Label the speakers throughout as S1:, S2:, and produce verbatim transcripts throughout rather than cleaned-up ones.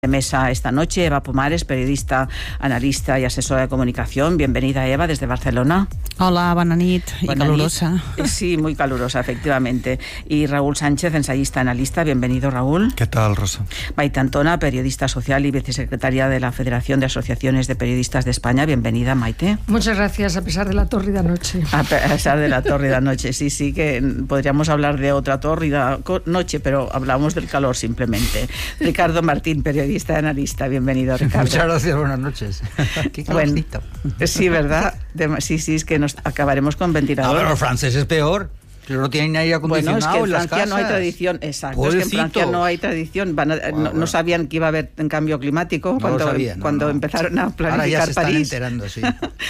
S1: mesa esta noche Eva Pomares, periodista, analista y asesora de comunicación. Bienvenida, Eva, desde Barcelona.
S2: Hola, buena nit y
S1: Buena
S2: calurosa.
S1: Nit. Sí, muy calurosa, efectivamente. Y Raúl Sánchez, ensayista, analista. Bienvenido, Raúl.
S3: ¿Qué tal, Rosa?
S1: Maite Antona, periodista social y vicesecretaria de la Federación de Asociaciones de Periodistas de España. Bienvenida, Maite.
S4: Muchas gracias, a pesar de la tórrida noche.
S1: A pesar de la tórrida noche, sí, sí, que podríamos hablar de otra tórrida noche, pero hablamos del calor simplemente. Ricardo Martín, periodista y analista. Bienvenido, Ricardo.
S5: Muchas gracias, buenas noches. Qué calorcito.
S1: Bueno, sí, ¿verdad? De, sí, sí, es que nos acabaremos con ventilador.
S5: No, pero los franceses peor. No tienen aire acondicionado.
S1: Bueno, es que en
S5: en
S1: Francia
S5: las
S1: no hay
S5: casas.
S1: tradición, exacto.
S5: Pobrecito.
S1: Es que en Francia no hay tradición. Van a,
S5: bueno,
S1: no,
S5: bueno.
S1: no sabían que iba a haber un cambio climático
S5: no
S1: cuando,
S5: sabía, no,
S1: cuando
S5: no.
S1: empezaron a planificar
S5: ahora ya se están
S1: París.
S5: enterando, sí.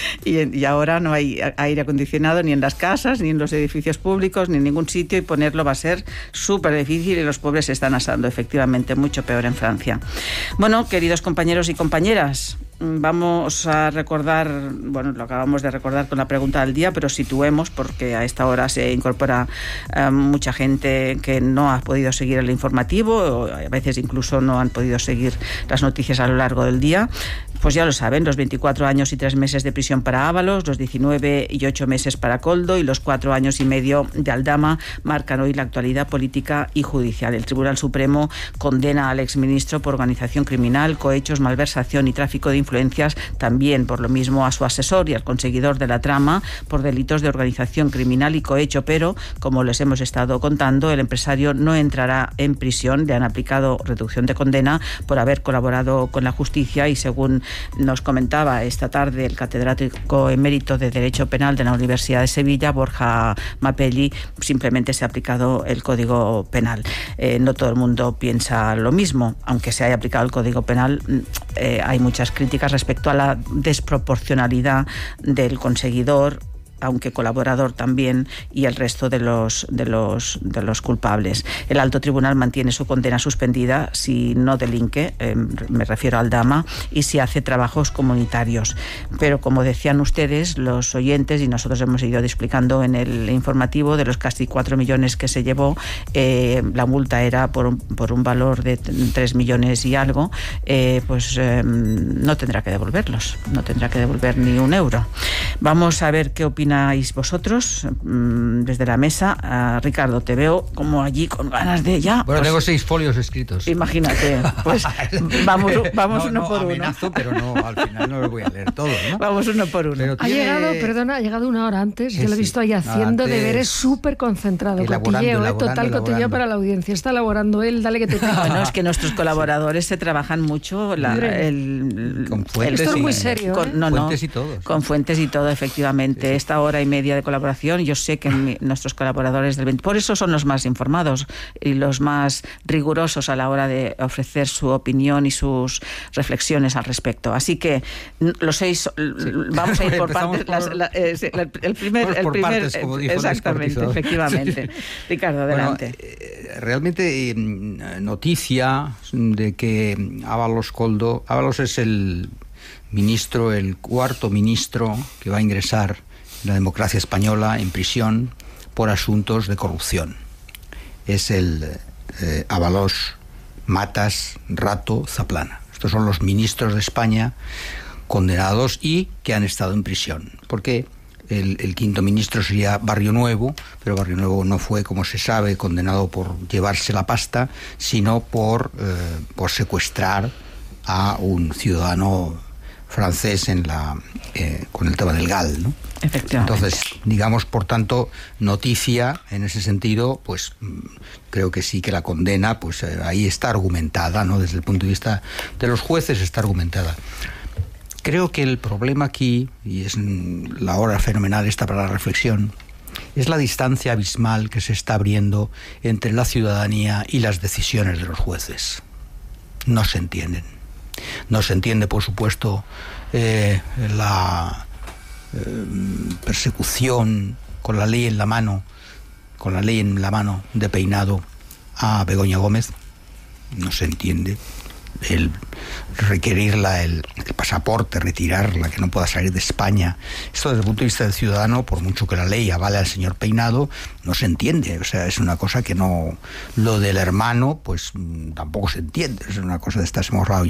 S1: y, y ahora no hay aire acondicionado ni en las casas, ni en los edificios públicos, ni en ningún sitio, y ponerlo va a ser súper difícil y los pobres se están asando, efectivamente, mucho peor en Francia. Bueno, queridos compañeros y compañeras, vamos a recordar, bueno, lo acabamos de recordar con la pregunta del día, pero situemos, porque a esta hora se incorpora eh, mucha gente que no ha podido seguir el informativo, o a veces incluso no han podido seguir las noticias a lo largo del día. Pues ya lo saben, los veinticuatro años y tres meses de prisión para Ábalos, los diecinueve y ocho meses para Koldo y los cuatro años y medio de Aldama marcan hoy la actualidad política y judicial. El Tribunal Supremo condena al exministro por organización criminal, cohechos, malversación y tráfico de influencias, también por lo mismo a su asesor y al conseguidor de la trama por delitos de organización criminal y cohecho, pero, como les hemos estado contando, el empresario no entrará en prisión. Le han aplicado reducción de condena por haber colaborado con la justicia y, según nos comentaba esta tarde el catedrático emérito de Derecho Penal de la Universidad de Sevilla, Borja Mapelli, simplemente se ha aplicado el Código Penal. Eh, no todo el mundo piensa lo mismo. Aunque se haya aplicado el Código Penal, eh, hay muchas críticas respecto a la desproporcionalidad del conseguidor, aunque colaborador también, y el resto de los, de los, de los culpables. El alto tribunal mantiene su condena suspendida si no delinque, eh, me refiero al Aldama, y si hace trabajos comunitarios. Pero, como decían ustedes, los oyentes, y nosotros hemos ido explicando en el informativo, de los casi cuatro millones que se llevó, eh, la multa era por un, por un valor de tres millones y algo, eh, pues eh, no tendrá que devolverlos, no tendrá que devolver ni un euro. Vamos a ver qué opina vosotros desde la mesa. Uh, Ricardo, te veo como allí con ganas de ya.
S5: Bueno,
S1: pues,
S5: tengo seis folios escritos.
S1: Imagínate, pues vamos, vamos
S5: no,
S1: uno
S5: no,
S1: por
S5: amenazo,
S1: uno.
S5: pero no, al final no los voy a leer todos, ¿no?
S1: Vamos uno por uno.
S5: Pero
S4: Ha
S5: tiene...
S4: llegado, perdona, ha llegado una hora antes. Yo lo he
S5: sí,
S4: visto ahí haciendo
S5: antes,
S4: deberes súper concentrado.
S5: elaborando,
S4: Cotilleo, ¿eh?
S5: elaborando,
S4: Total cotilleo
S5: elaborando.
S4: para la audiencia. Está elaborando él, dale que te pica.
S1: Bueno, es que nuestros colaboradores se trabajan mucho la,
S4: Hombre.
S1: el,
S5: Con fuentes
S1: el-
S4: Esto es
S5: y-
S4: muy serio,
S1: con,
S4: ¿eh?
S1: no, no,
S5: Fuentes y todo, sí.
S1: con fuentes y todo, efectivamente.
S5: Sí, sí.
S1: Esta hora y media de colaboración, yo sé que mi, nuestros colaboradores del veinte, por eso son los más informados y los más rigurosos a la hora de ofrecer su opinión y sus reflexiones al respecto. Así que los seis, sí. Vamos a ir por
S5: Empezamos
S1: partes.
S5: por-
S1: Las, la, eh, el primer,
S5: Vamos
S1: el
S5: por
S1: primer
S5: partes, como dijo el
S1: exactamente,
S5: descuartizador.
S1: efectivamente. Ricardo, adelante.
S5: Bueno, eh, realmente eh, noticia de que Ábalos Koldo, Ábalos es el ministro, el cuarto ministro que va a ingresar en la democracia española en prisión por asuntos de corrupción. Es el eh, Ábalos, Matas, Rato, Zaplana. Estos son los ministros de España condenados y que han estado en prisión. Porque el, el quinto ministro sería Barrio Nuevo, pero Barrio Nuevo no fue, como se sabe, condenado por llevarse la pasta, sino por, eh, por secuestrar a un ciudadano francés en la, eh, con el tema del gal, ¿no?
S1: Efectivamente.
S5: Entonces, digamos, por tanto, noticia en ese sentido, pues creo que sí que la condena, pues eh, ahí está argumentada, ¿no? Desde el punto de vista de los jueces está argumentada. Creo que el problema aquí, y es la hora fenomenal esta para la reflexión, es la distancia abismal que se está abriendo entre la ciudadanía y las decisiones de los jueces. No se entienden. No se entiende, por supuesto, eh, la eh, persecución con la ley en la mano, con la ley en la mano de Peinado a Begoña Gómez. No se entiende. El requerirla, el, el pasaporte, retirarla, que no pueda salir de España. Esto desde el punto de vista del ciudadano, por mucho que la ley avale al señor Peinado, no se entiende. O sea, es una cosa que no... Lo del hermano, pues tampoco se entiende. Es una cosa de estas, hemos hablado